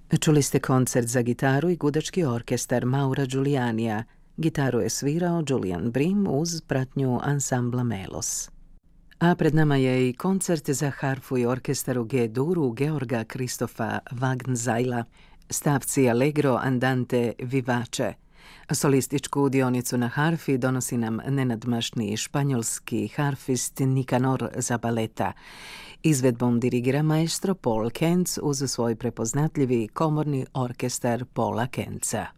Čuli ste koncert za gitaru i gudački orkestar Maura Giulianija. Gitaru je svirao Julian Brim uz pratnju ansambla Melos. A pred nama je i koncert za harfu i orkestar u G-duru Georga Kristofa Wagnseila, stavci Allegro andante vivace. Solističku dionicu na harfi donosi nam nenadmašni španjolski harfist Nicanor Zabaleta. Izvedbom dirigira maestro Paul Kentz uz svoj prepoznatljivi komorni orkestar Paula Kentza.